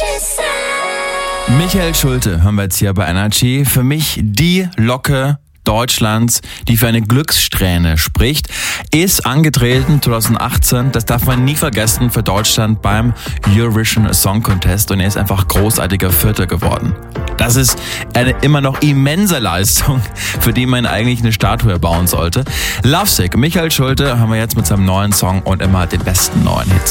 Michael Schulte hören wir jetzt hier bei Energy. Für mich die Locke Deutschlands, die für eine Glückssträhne spricht, ist angetreten 2018, das darf man nie vergessen, für Deutschland beim Eurovision Song Contest, und er ist einfach großartiger Vierter geworden. Das ist eine immer noch immense Leistung, für die man eigentlich eine Statue bauen sollte. Lovesick, Michael Schulte, haben wir jetzt mit seinem neuen Song und immer den besten neuen Hits.